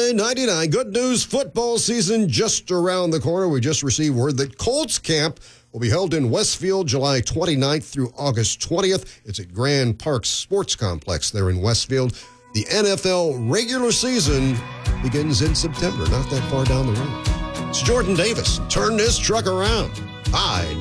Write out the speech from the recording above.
99. Good news, football season just around the corner. We just received word that Colts camp will be held in Westfield July 29th through August 20th. It's at Grand Park Sports Complex there in Westfield. The NFL regular season begins in September, not that far down the road. It's Jordan Davis. Turn this truck around. Hi.